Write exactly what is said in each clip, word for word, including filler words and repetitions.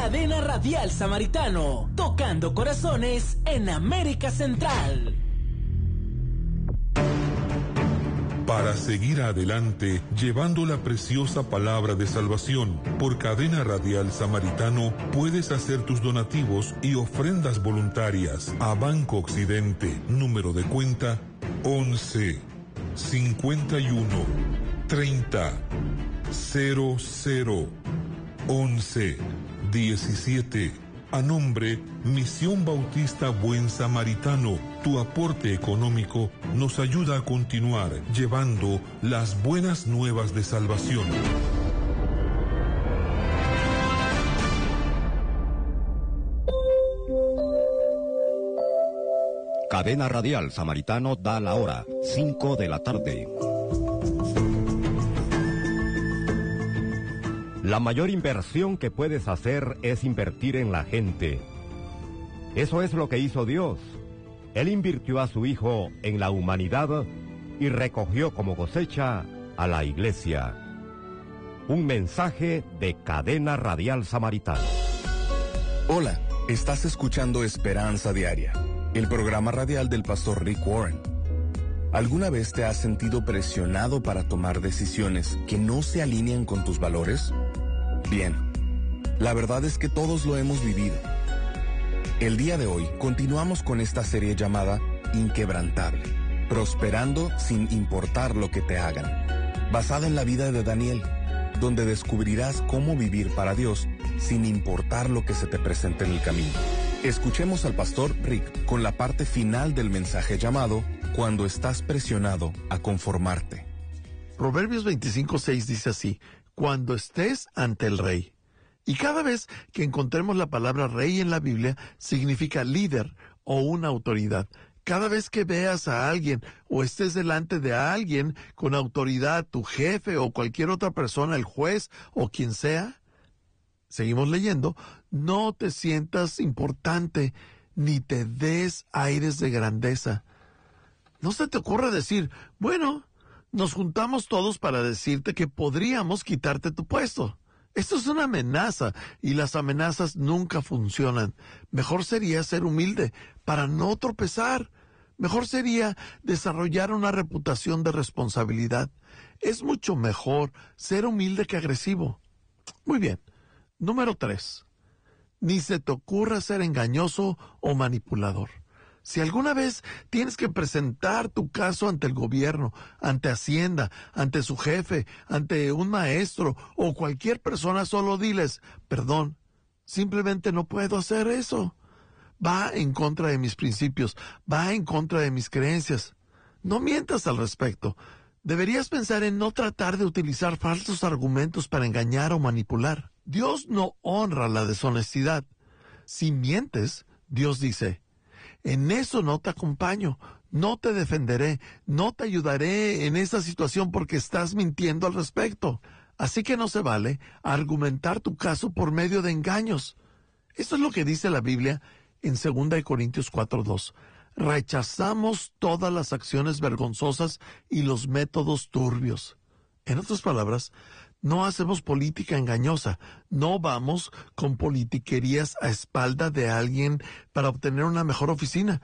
Cadena Radial Samaritano, tocando corazones en América Central. Para seguir adelante, llevando la preciosa palabra de salvación, por Cadena Radial Samaritano, puedes hacer tus donativos y ofrendas voluntarias a Banco Occidente, número de cuenta once, cincuenta y uno, treinta, cero cero, once, diecisiete. A nombre Misión Bautista Buen Samaritano, tu aporte económico nos ayuda a continuar llevando las buenas nuevas de salvación. Cadena Radial Samaritano da la hora, cinco de la tarde. La mayor inversión que puedes hacer es invertir en la gente. Eso es lo que hizo Dios. Él invirtió a su Hijo en la humanidad y recogió como cosecha a la iglesia. Un mensaje de Cadena Radial Samaritano. Hola, estás escuchando Esperanza Diaria, el programa radial del pastor Rick Warren. ¿Alguna vez te has sentido presionado para tomar decisiones que no se alinean con tus valores? Bien, la verdad es que todos lo hemos vivido. El día de hoy continuamos con esta serie llamada Inquebrantable, prosperando sin importar lo que te hagan, basada en la vida de Daniel, donde descubrirás cómo vivir para Dios sin importar lo que se te presente en el camino. Escuchemos al pastor Rick con la parte final del mensaje llamado Cuando estás presionado a conformarte. Proverbios veinticinco seis dice así: cuando estés ante el rey. Y cada vez que encontremos la palabra rey en la Biblia, significa líder o una autoridad. Cada vez que veas a alguien o estés delante de alguien con autoridad, tu jefe o cualquier otra persona, el juez o quien sea, seguimos leyendo, no te sientas importante ni te des aires de grandeza. No se te ocurra decir, bueno, nos juntamos todos para decirte que podríamos quitarte tu puesto. Esto es una amenaza y las amenazas nunca funcionan. Mejor sería ser humilde para no tropezar. Mejor sería desarrollar una reputación de responsabilidad. Es mucho mejor ser humilde que agresivo. Muy bien. Número tres. Ni se te ocurra ser engañoso o manipulador. Si alguna vez tienes que presentar tu caso ante el gobierno, ante Hacienda, ante su jefe, ante un maestro o cualquier persona, solo diles, perdón, simplemente no puedo hacer eso. Va en contra de mis principios, va en contra de mis creencias. No mientas al respecto. Deberías pensar en no tratar de utilizar falsos argumentos para engañar o manipular. Dios no honra la deshonestidad. Si mientes, Dios dice, en eso no te acompaño, no te defenderé, no te ayudaré en esa situación porque estás mintiendo al respecto. Así que no se vale argumentar tu caso por medio de engaños. Esto es lo que dice la Biblia en segunda de Corintios cuatro dos. Rechazamos todas las acciones vergonzosas y los métodos turbios. En otras palabras, no hacemos política engañosa, no vamos con politiquerías a espalda de alguien para obtener una mejor oficina.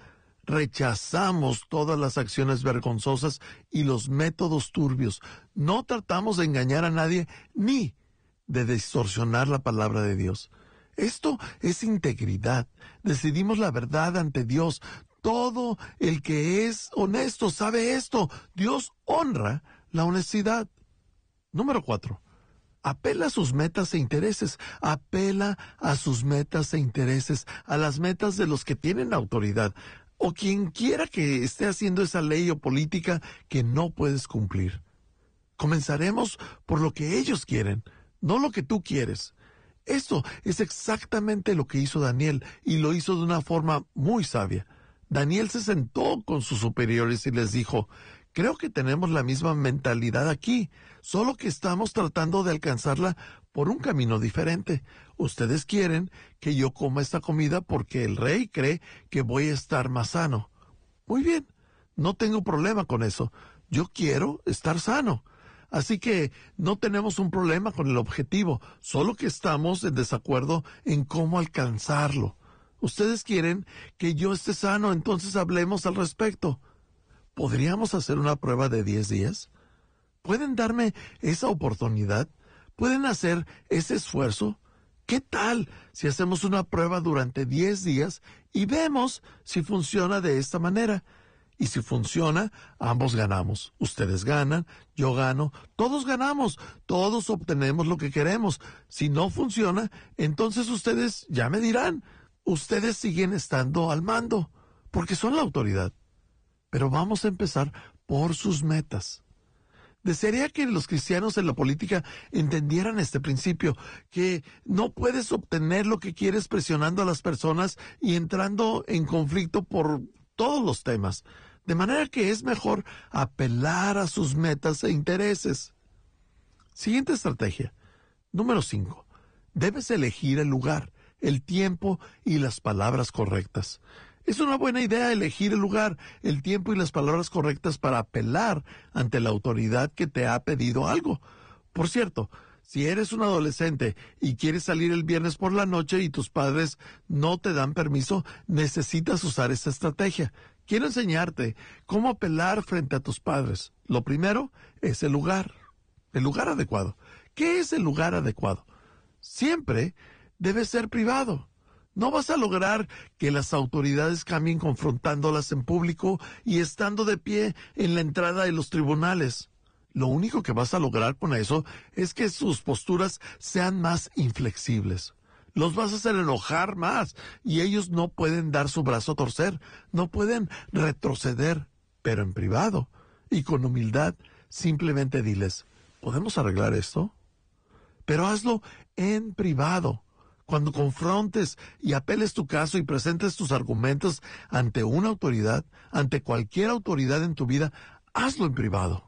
Rechazamos todas las acciones vergonzosas y los métodos turbios. No tratamos de engañar a nadie ni de distorsionar la palabra de Dios. Esto es integridad. Decidimos la verdad ante Dios. Todo el que es honesto sabe esto. Dios honra la honestidad. Número cuatro. Apela a sus metas e intereses. Apela a sus metas e intereses, a las metas de los que tienen autoridad, o quien quiera que esté haciendo esa ley o política que no puedes cumplir. Comenzaremos por lo que ellos quieren, no lo que tú quieres. Esto es exactamente lo que hizo Daniel, y lo hizo de una forma muy sabia. Daniel se sentó con sus superiores y les dijo, creo que tenemos la misma mentalidad aquí, solo que estamos tratando de alcanzarla por un camino diferente. Ustedes quieren que yo coma esta comida porque el rey cree que voy a estar más sano. Muy bien, no tengo problema con eso. Yo quiero estar sano. Así que no tenemos un problema con el objetivo, solo que estamos en desacuerdo en cómo alcanzarlo. Ustedes quieren que yo esté sano, entonces hablemos al respecto. ¿Podríamos hacer una prueba de diez días? ¿Pueden darme esa oportunidad? ¿Pueden hacer ese esfuerzo? ¿Qué tal si hacemos una prueba durante diez días y vemos si funciona de esta manera? Y si funciona, ambos ganamos. Ustedes ganan, yo gano, todos ganamos, todos obtenemos lo que queremos. Si no funciona, entonces ustedes ya me dirán, ustedes siguen estando al mando, porque son la autoridad. Pero vamos a empezar por sus metas. Desearía que los cristianos en la política entendieran este principio, que no puedes obtener lo que quieres presionando a las personas y entrando en conflicto por todos los temas. De manera que es mejor apelar a sus metas e intereses. Siguiente estrategia. Número cinco. Debes elegir el lugar, el tiempo y las palabras correctas. Es una buena idea elegir el lugar, el tiempo y las palabras correctas para apelar ante la autoridad que te ha pedido algo. Por cierto, si eres un adolescente y quieres salir el viernes por la noche y tus padres no te dan permiso, necesitas usar esta estrategia. Quiero enseñarte cómo apelar frente a tus padres. Lo primero es el lugar, el lugar adecuado. ¿Qué es el lugar adecuado? Siempre debe ser privado. No vas a lograr que las autoridades cambien confrontándolas en público y estando de pie en la entrada de los tribunales. Lo único que vas a lograr con eso es que sus posturas sean más inflexibles. Los vas a hacer enojar más y ellos no pueden dar su brazo a torcer, no pueden retroceder, pero en privado y con humildad simplemente diles, ¿podemos arreglar esto? Pero hazlo en privado. Cuando confrontes y apeles tu caso y presentes tus argumentos ante una autoridad, ante cualquier autoridad en tu vida, hazlo en privado.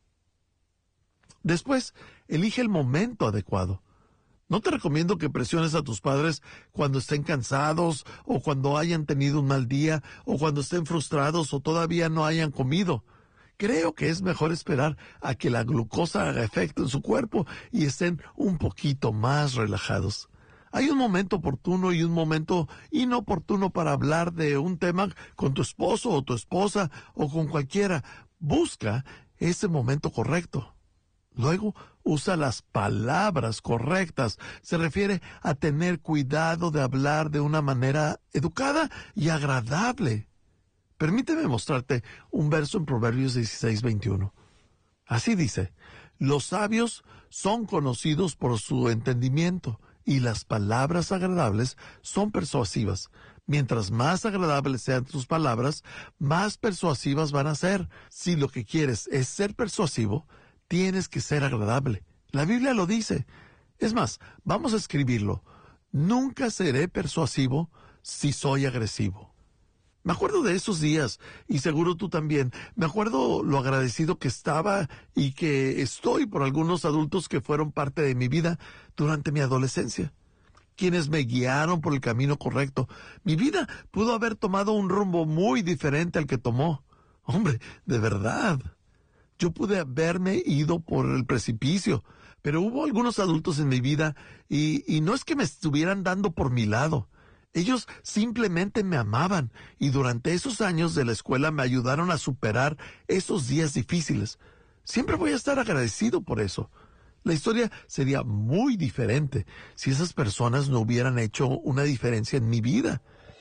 Después, elige el momento adecuado. No te recomiendo que presiones a tus padres cuando estén cansados o cuando hayan tenido un mal día o cuando estén frustrados o todavía no hayan comido. Creo que es mejor esperar a que la glucosa haga efecto en su cuerpo y estén un poquito más relajados. Hay un momento oportuno y un momento inoportuno para hablar de un tema con tu esposo o tu esposa o con cualquiera. Busca ese momento correcto. Luego, usa las palabras correctas. Se refiere a tener cuidado de hablar de una manera educada y agradable. Permíteme mostrarte un verso en Proverbios dieciséis veintiuno. Así dice, los sabios son conocidos por su entendimiento y las palabras agradables son persuasivas. Mientras más agradables sean tus palabras, más persuasivas van a ser. Si lo que quieres es ser persuasivo, tienes que ser agradable. La Biblia lo dice. Es más, vamos a escribirlo. Nunca seré persuasivo si soy agresivo. Me acuerdo de esos días, y seguro tú también. Me acuerdo lo agradecido que estaba y que estoy por algunos adultos que fueron parte de mi vida durante mi adolescencia, quienes me guiaron por el camino correcto. Mi vida pudo haber tomado un rumbo muy diferente al que tomó. Hombre, de verdad. Yo pude haberme ido por el precipicio, pero hubo algunos adultos en mi vida y, y no es que me estuvieran dando por mi lado. Ellos simplemente me amaban y durante esos años de la escuela me ayudaron a superar esos días difíciles. Siempre voy a estar agradecido por eso. La historia sería muy diferente si esas personas no hubieran hecho una diferencia en mi vida.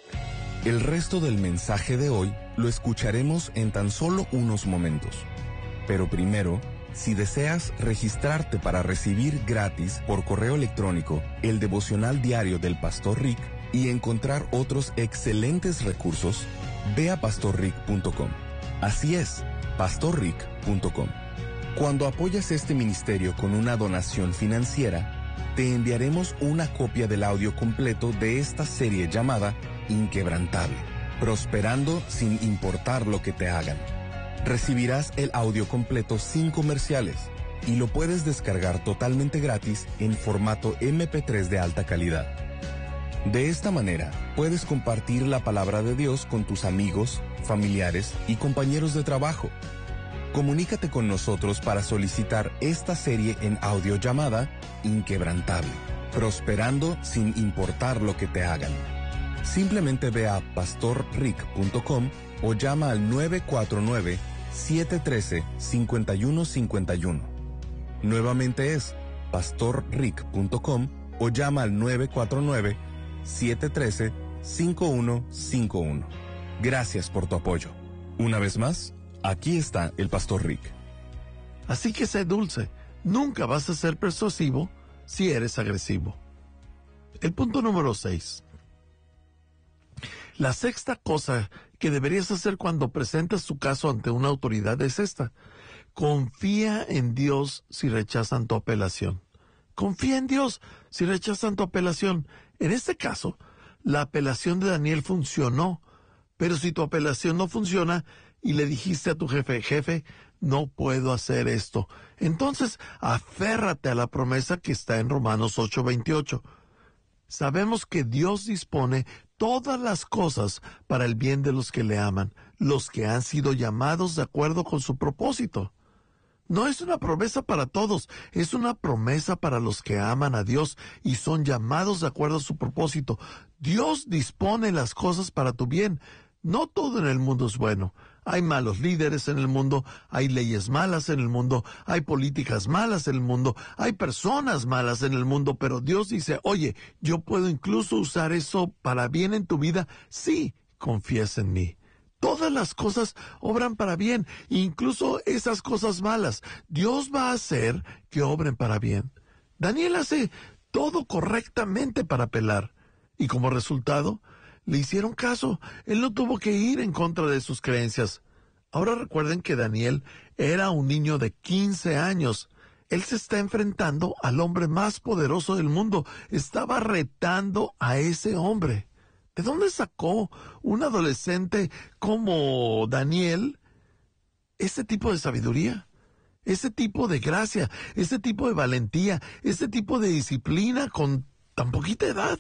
El resto del mensaje de hoy lo escucharemos en tan solo unos momentos. Pero primero, si deseas registrarte para recibir gratis por correo electrónico el devocional diario del Pastor Rick y encontrar otros excelentes recursos, ve a pastor rick punto com. Así es, pastor rick punto com. Cuando apoyas este ministerio con una donación financiera, te enviaremos una copia del audio completo de esta serie llamada Inquebrantable, prosperando sin importar lo que te hagan. Recibirás el audio completo sin comerciales y lo puedes descargar totalmente gratis en formato eme pe tres de alta calidad. De esta manera, puedes compartir la palabra de Dios con tus amigos, familiares y compañeros de trabajo. Comunícate con nosotros para solicitar esta serie en audio llamada Inquebrantable, prosperando sin importar lo que te hagan. Simplemente ve a pastor rick punto com o llama al nueve cuatro nueve, siete uno tres, cinco uno cinco uno. Nuevamente es pastor rick punto com o llama al nueve cuatro nueve, siete uno tres, cinco uno cinco uno. Gracias por tu apoyo. Una vez más, aquí está el Pastor Rick. Así que sé dulce. Nunca vas a ser persuasivo si eres agresivo. El punto número seis. La sexta cosa que deberías hacer cuando presentas tu caso ante una autoridad es esta. Confía en Dios si rechazan tu apelación. Confía en Dios si rechazan tu apelación. En este caso, la apelación de Daniel funcionó. Pero si tu apelación no funciona y le dijiste a tu jefe, jefe, no puedo hacer esto, entonces aférrate a la promesa que está en Romanos ocho veintiocho. Sabemos que Dios dispone todas las cosas para el bien de los que le aman, los que han sido llamados de acuerdo con su propósito. No es una promesa para todos, es una promesa para los que aman a Dios y son llamados de acuerdo a su propósito. Dios dispone las cosas para tu bien. No todo en el mundo es bueno. Hay malos líderes en el mundo, hay leyes malas en el mundo, hay políticas malas en el mundo, hay personas malas en el mundo, pero Dios dice, oye, yo puedo incluso usar eso para bien en tu vida si confías en mí. Todas las cosas obran para bien, incluso esas cosas malas. Dios va a hacer que obren para bien. Daniel hace todo correctamente para apelar, y como resultado, le hicieron caso. Él no tuvo que ir en contra de sus creencias. Ahora recuerden que Daniel era un niño de quince años. Él se está enfrentando al hombre más poderoso del mundo. Estaba retando a ese hombre. ¿De dónde sacó un adolescente como Daniel ese tipo de sabiduría? Ese tipo de gracia, ese tipo de valentía, ese tipo de disciplina con tan poquita edad.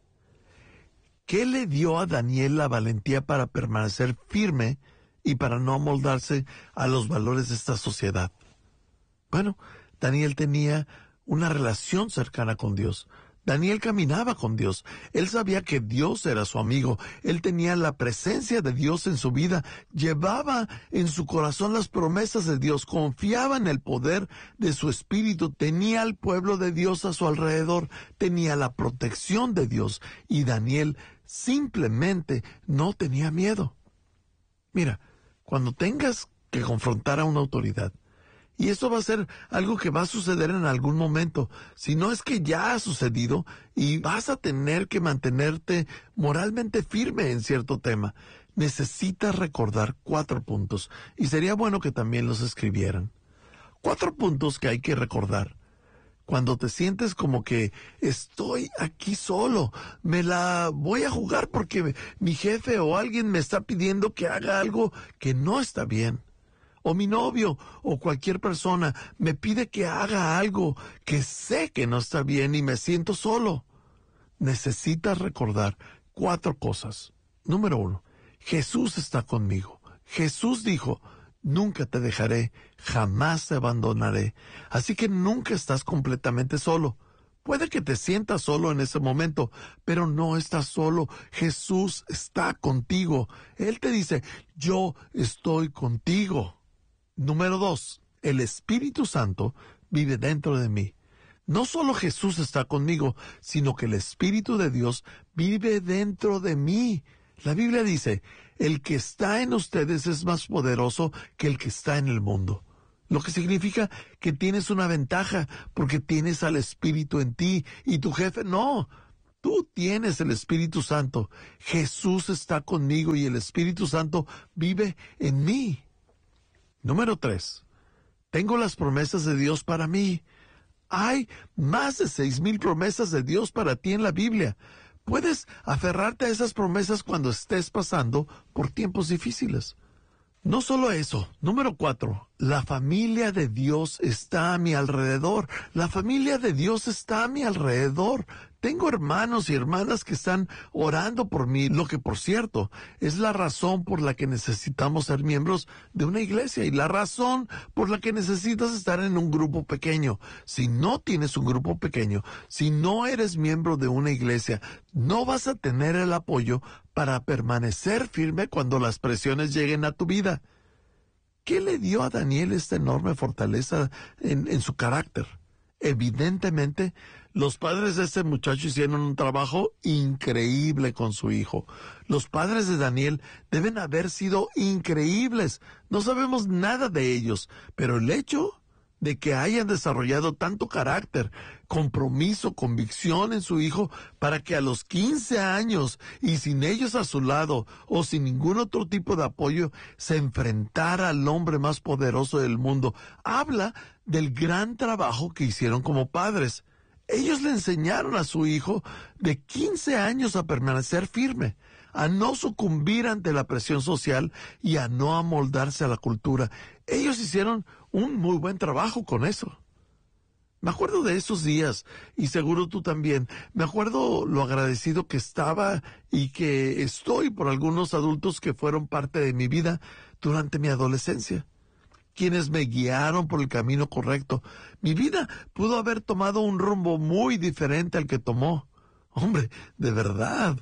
¿Qué le dio a Daniel la valentía para permanecer firme y para no amoldarse a los valores de esta sociedad? Bueno, Daniel tenía una relación cercana con Dios. Daniel caminaba con Dios. Él sabía que Dios era su amigo. Él tenía la presencia de Dios en su vida. Llevaba en su corazón las promesas de Dios. Confiaba en el poder de su espíritu. Tenía al pueblo de Dios a su alrededor. Tenía la protección de Dios. Y Daniel simplemente no tenía miedo. Mira, cuando tengas que confrontar a una autoridad, y esto va a ser algo que va a suceder en algún momento, si no es que ya ha sucedido, y vas a tener que mantenerte moralmente firme en cierto tema, necesitas recordar cuatro puntos, y sería bueno que también los escribieran. Cuatro puntos que hay que recordar. Cuando te sientes como que estoy aquí solo, me la voy a jugar porque mi jefe o alguien me está pidiendo que haga algo que no está bien. O mi novio o cualquier persona me pide que haga algo que sé que no está bien y me siento solo. Necesitas recordar cuatro cosas. Número uno, Jesús está conmigo. Jesús dijo, nunca te dejaré, jamás te abandonaré. Así que nunca estás completamente solo. Puede que te sientas solo en ese momento, pero no estás solo. Jesús está contigo. Él te dice, yo estoy contigo. Número dos, el Espíritu Santo vive dentro de mí. No solo Jesús está conmigo, sino que el Espíritu de Dios vive dentro de mí. La Biblia dice, el que está en ustedes es más poderoso que el que está en el mundo. Lo que significa que tienes una ventaja porque tienes al Espíritu en ti y tu jefe no. Tú tienes el Espíritu Santo. Jesús está conmigo y el Espíritu Santo vive en mí. Número tres, tengo las promesas de Dios para mí. Hay más de seis mil promesas de Dios para ti en la Biblia. Puedes aferrarte a esas promesas cuando estés pasando por tiempos difíciles. No solo eso. Número cuatro, La familia de Dios está a mi alrededor. La familia de Dios está a mi alrededor. Tengo hermanos y hermanas que están orando por mí, lo que, por cierto, es la razón por la que necesitamos ser miembros de una iglesia y la razón por la que necesitas estar en un grupo pequeño. Si no tienes un grupo pequeño, si no eres miembro de una iglesia, no vas a tener el apoyo para permanecer firme cuando las presiones lleguen a tu vida. ¿Qué le dio a Daniel esta enorme fortaleza en, en su carácter? Evidentemente, los padres de este muchacho hicieron un trabajo increíble con su hijo. Los padres de Daniel deben haber sido increíbles. No sabemos nada de ellos, pero el hecho de que hayan desarrollado tanto carácter, compromiso, convicción en su hijo para que a los quince años y sin ellos a su lado o sin ningún otro tipo de apoyo se enfrentara al hombre más poderoso del mundo, habla del gran trabajo que hicieron como padres. Ellos le enseñaron a su hijo de quince años a permanecer firme, a no sucumbir ante la presión social y a no amoldarse a la cultura. Ellos hicieron un muy buen trabajo con eso. Me acuerdo de esos días, y seguro tú también. Me acuerdo lo agradecido que estaba y que estoy por algunos adultos que fueron parte de mi vida durante mi adolescencia, quienes me guiaron por el camino correcto. Mi vida pudo haber tomado un rumbo muy diferente al que tomó. Hombre, de verdad.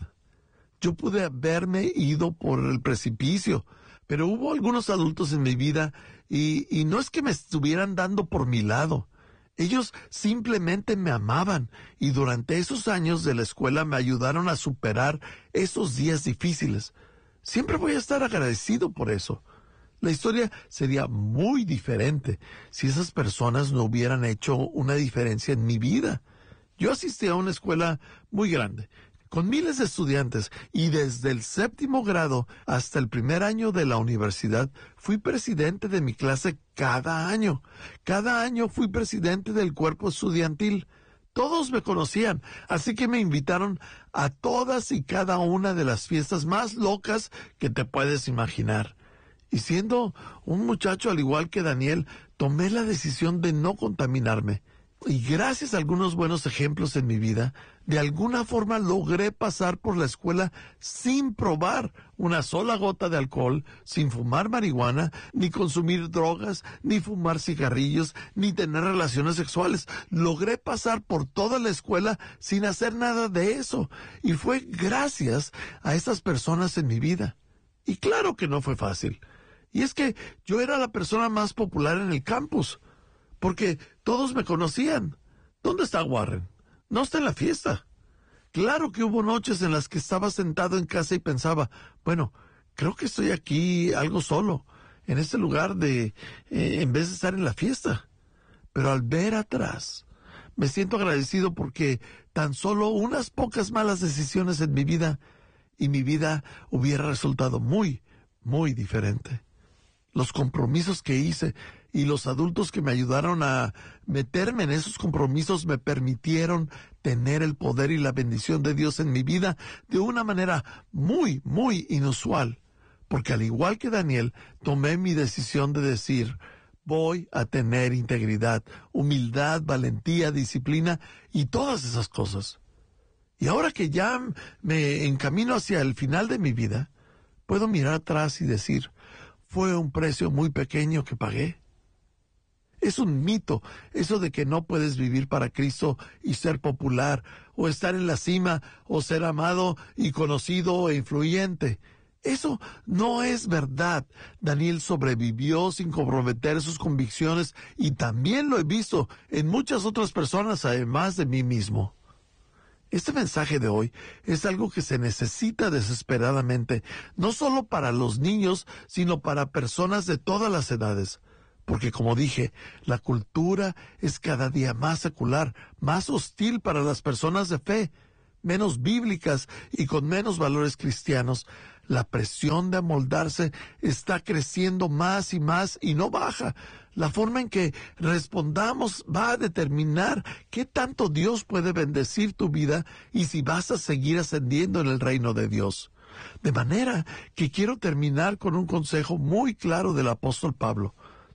Yo pude haberme ido por el precipicio, pero hubo algunos adultos en mi vida y, y no es que me estuvieran dando por mi lado. Ellos simplemente me amaban y durante esos años de la escuela me ayudaron a superar esos días difíciles. Siempre voy a estar agradecido por eso. La historia sería muy diferente si esas personas no hubieran hecho una diferencia en mi vida. Yo asistí a una escuela muy grande, con miles de estudiantes, y desde el séptimo grado hasta el primer año de la universidad fui presidente de mi clase cada año. Cada año fui presidente del cuerpo estudiantil. Todos me conocían, así que me invitaron a todas y cada una de las fiestas más locas que te puedes imaginar. Y siendo un muchacho al igual que Daniel, tomé la decisión de no contaminarme. Y gracias a algunos buenos ejemplos en mi vida, de alguna forma logré pasar por la escuela sin probar una sola gota de alcohol, sin fumar marihuana, ni consumir drogas, ni fumar cigarrillos, ni tener relaciones sexuales. Logré pasar por toda la escuela sin hacer nada de eso. Y fue gracias a esas personas en mi vida. Y claro que no fue fácil. Y es que yo era la persona más popular en el campus, porque todos me conocían. ¿Dónde está Warren? No está en la fiesta. Claro que hubo noches en las que estaba sentado en casa y pensaba, bueno, creo que estoy aquí algo solo, en este lugar de, eh, en vez de estar en la fiesta. Pero al ver atrás, me siento agradecido porque tan solo unas pocas malas decisiones en mi vida, y mi vida hubiera resultado muy, muy diferente. Los compromisos que hice y los adultos que me ayudaron a meterme en esos compromisos me permitieron tener el poder y la bendición de Dios en mi vida de una manera muy, muy inusual. Porque al igual que Daniel, tomé mi decisión de decir, voy a tener integridad, humildad, valentía, disciplina y todas esas cosas. Y ahora que ya me encamino hacia el final de mi vida, puedo mirar atrás y decir, fue un precio muy pequeño que pagué. Es un mito eso de que no puedes vivir para Cristo y ser popular, o estar en la cima, o ser amado y conocido e influyente. Eso no es verdad. Daniel sobrevivió sin comprometer sus convicciones y también lo he visto en muchas otras personas además de mí mismo. Este mensaje de hoy es algo que se necesita desesperadamente, no solo para los niños, sino para personas de todas las edades. Porque, como dije, la cultura es cada día más secular, más hostil para las personas de fe, menos bíblicas y con menos valores cristianos. La presión de amoldarse está creciendo más y más y no baja. La forma en que respondamos va a determinar qué tanto Dios puede bendecir tu vida y si vas a seguir ascendiendo en el reino de Dios. De manera que quiero terminar con un consejo muy claro del apóstol Pablo.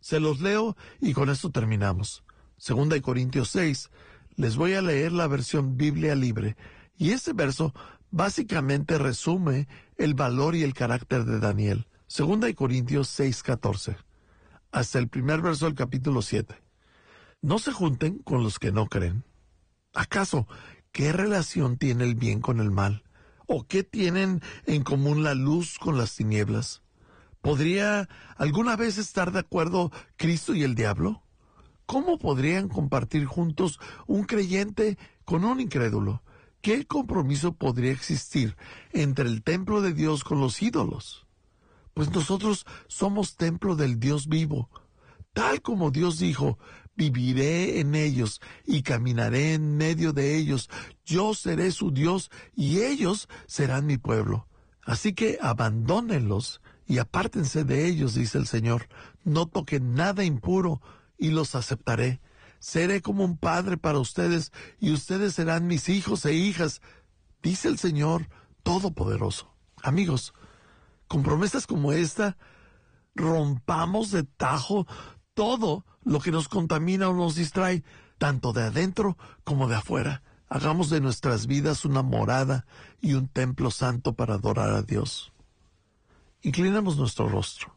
Se los leo y con esto terminamos. Segunda de Corintios seis. Les voy a leer la versión Biblia Libre. Y este verso básicamente resume el valor y el carácter de Daniel. Segunda de Corintios seis, catorce. Hasta el primer verso del capítulo siete. No se junten con los que no creen. ¿Acaso qué relación tiene el bien con el mal? ¿O qué tienen en común la luz con las tinieblas? ¿Podría alguna vez estar de acuerdo Cristo y el diablo? ¿Cómo podrían compartir juntos un creyente con un incrédulo? ¿Qué compromiso podría existir entre el templo de Dios con los ídolos? Pues nosotros somos templo del Dios vivo. Tal como Dios dijo, viviré en ellos y caminaré en medio de ellos. Yo seré su Dios y ellos serán mi pueblo. Así que abandónenlos y apártense de ellos, dice el Señor. No toquen nada impuro y los aceptaré. Seré como un padre para ustedes y ustedes serán mis hijos e hijas, dice el Señor Todopoderoso. Amigos, con promesas como esta, rompamos de tajo todo lo que nos contamina o nos distrae, tanto de adentro como de afuera. Hagamos de nuestras vidas una morada y un templo santo para adorar a Dios. Inclinamos nuestro rostro.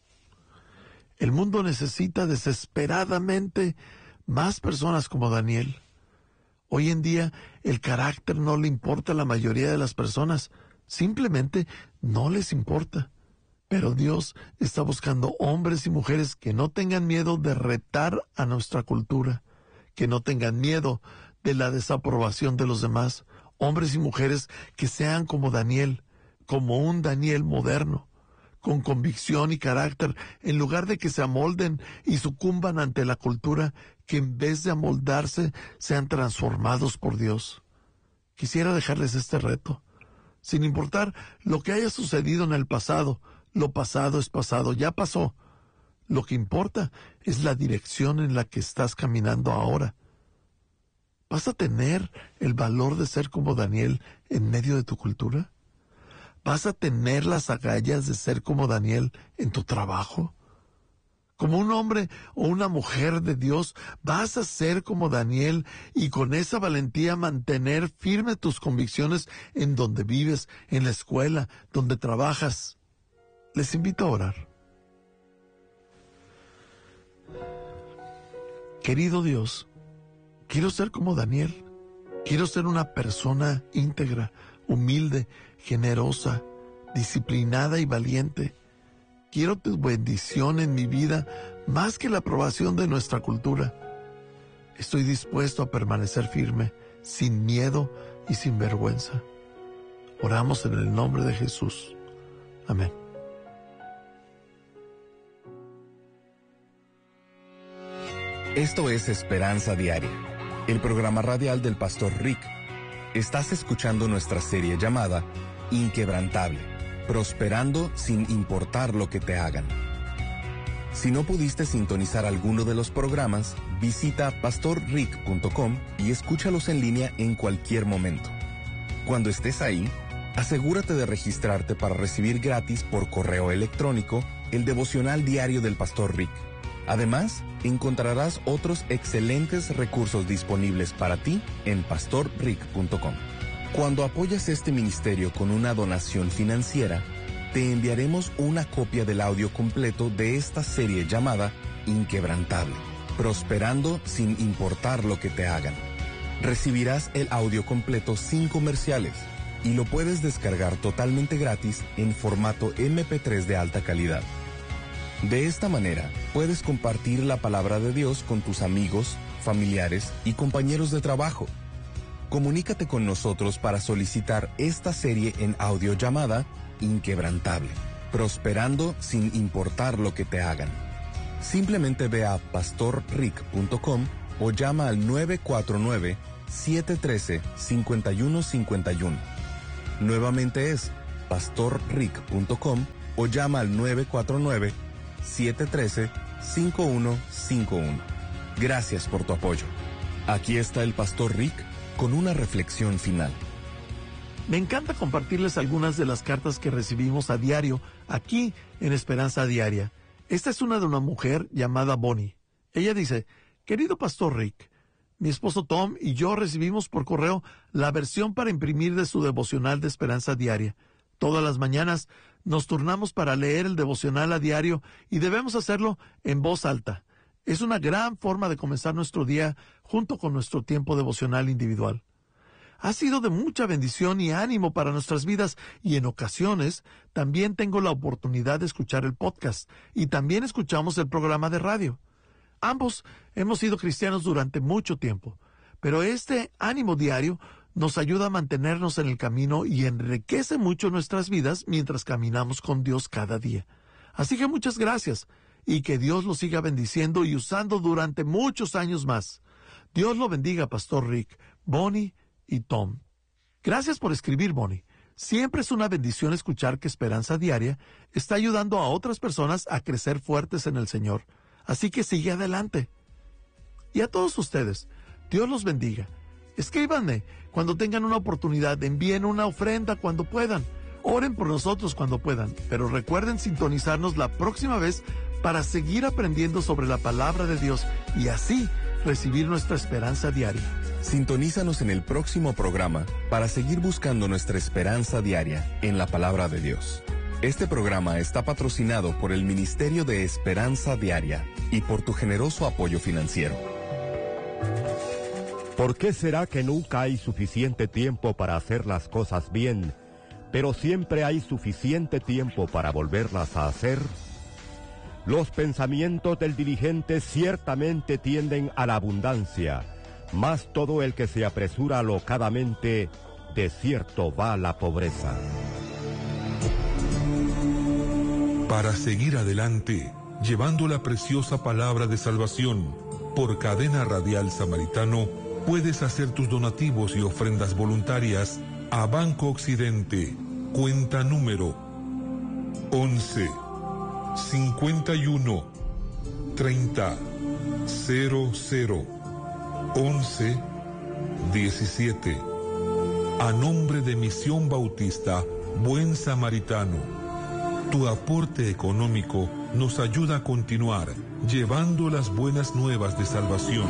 El mundo necesita desesperadamente más personas como Daniel. Hoy en día el carácter no le importa a la mayoría de las personas, simplemente no les importa. Pero Dios está buscando hombres y mujeres que no tengan miedo de retar a nuestra cultura, que no tengan miedo de la desaprobación de los demás, hombres y mujeres que sean como Daniel, como un Daniel moderno, con convicción y carácter, en lugar de que se amolden y sucumban ante la cultura, que en vez de amoldarse sean transformados por Dios. Quisiera dejarles este reto. Sin importar lo que haya sucedido en el pasado, lo pasado es pasado, ya pasó. Lo que importa es la dirección en la que estás caminando ahora. ¿Vas a tener el valor de ser como Daniel en medio de tu cultura? ¿Vas a tener las agallas de ser como Daniel en tu trabajo? Como un hombre o una mujer de Dios, vas a ser como Daniel y con esa valentía mantener firme tus convicciones en donde vives, en la escuela, donde trabajas. Les invito a orar. Querido Dios, quiero ser como Daniel. Quiero ser una persona íntegra, humilde, generosa, disciplinada y valiente. Quiero tu bendición en mi vida más que la aprobación de nuestra cultura. Estoy dispuesto a permanecer firme, sin miedo y sin vergüenza. Oramos en el nombre de Jesús. Amén. Esto es Esperanza Diaria, el programa radial del pastor Rick. Estás escuchando nuestra serie llamada Inquebrantable, prosperando sin importar lo que te hagan. Si no pudiste sintonizar alguno de los programas, visita pastor rick punto com y escúchalos en línea en cualquier momento. Cuando estés ahí, asegúrate de registrarte para recibir gratis por correo electrónico el devocional diario del pastor Rick. Además, encontrarás otros excelentes recursos disponibles para ti en pastor rick punto com. Cuando apoyas este ministerio con una donación financiera, te enviaremos una copia del audio completo de esta serie llamada Inquebrantable, prosperando sin importar lo que te hagan. Recibirás el audio completo sin comerciales y lo puedes descargar totalmente gratis en formato eme pe tres de alta calidad. De esta manera, puedes compartir la palabra de Dios con tus amigos, familiares y compañeros de trabajo. Comunícate con nosotros para solicitar esta serie en audio llamada Inquebrantable, prosperando sin importar lo que te hagan. Simplemente ve a pastor rick punto com o llama al nueve cuatro nueve, siete uno tres, cinco uno cinco uno. Nuevamente es pastor rick punto com o llama al nueve cuatro nueve, siete uno tres, cinco uno cinco uno. Gracias por tu apoyo. Aquí está el pastor Rick con una reflexión final. Me encanta compartirles algunas de las cartas que recibimos a diario aquí en Esperanza Diaria. Esta es una de una mujer llamada Bonnie. Ella dice, querido Pastor Rick, mi esposo Tom y yo recibimos por correo la versión para imprimir de su devocional de Esperanza Diaria. Todas las mañanas nos turnamos para leer el devocional a diario y debemos hacerlo en voz alta. Es una gran forma de comenzar nuestro día junto con nuestro tiempo devocional individual. Ha sido de mucha bendición y ánimo para nuestras vidas y en ocasiones también tengo la oportunidad de escuchar el podcast y también escuchamos el programa de radio. Ambos hemos sido cristianos durante mucho tiempo, pero este ánimo diario nos ayuda a mantenernos en el camino y enriquece mucho nuestras vidas mientras caminamos con Dios cada día. Así que muchas gracias y que Dios lo siga bendiciendo y usando durante muchos años más. Dios lo bendiga, Pastor Rick, Bonnie y Tom. Gracias por escribir, Bonnie. Siempre es una bendición escuchar que Esperanza Diaria está ayudando a otras personas a crecer fuertes en el Señor. Así que sigue adelante. Y a todos ustedes, Dios los bendiga. Escríbanme cuando tengan una oportunidad, envíen una ofrenda cuando puedan, oren por nosotros cuando puedan, pero recuerden sintonizarnos la próxima vez para seguir aprendiendo sobre la palabra de Dios y así recibir nuestra esperanza diaria. Sintonízanos en el próximo programa para seguir buscando nuestra esperanza diaria en la palabra de Dios. Este programa está patrocinado por el Ministerio de Esperanza Diaria y por tu generoso apoyo financiero. ¿Por qué será que nunca hay suficiente tiempo para hacer las cosas bien, pero siempre hay suficiente tiempo para volverlas a hacer? Los pensamientos del diligente ciertamente tienden a la abundancia, mas todo el que se apresura alocadamente, de cierto va a la pobreza. Para seguir adelante, llevando la preciosa palabra de salvación, por Cadena Radial Samaritano, puedes hacer tus donativos y ofrendas voluntarias a Banco Occidente, cuenta número once, cincuenta y uno, treinta, cero cero, once, diecisiete. A nombre de Misión Bautista Buen Samaritano. Tu aporte económico nos ayuda a continuar llevando las buenas nuevas de salvación.